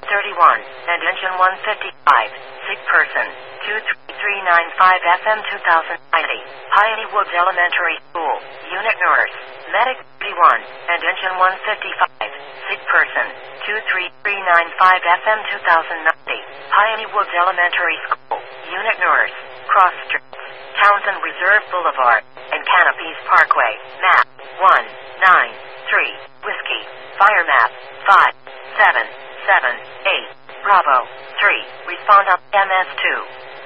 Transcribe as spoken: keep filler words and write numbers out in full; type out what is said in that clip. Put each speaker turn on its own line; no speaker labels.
thirty-one, and engine one fifty-five. Sick person, two three three nine five F M two thousand ninety. Piney Woods Elementary School, unit nurse, medic thirty-one, and engine one fifty-five. Sick person, two three three nine five F M two thousand ninety. Piney Woods Elementary School, unit nurse, cross streets, Townsend Reserve Boulevard, and Canopies Parkway, map one nine three, Whiskey, fire map five seven seven eight, Bravo three, respond up M S two.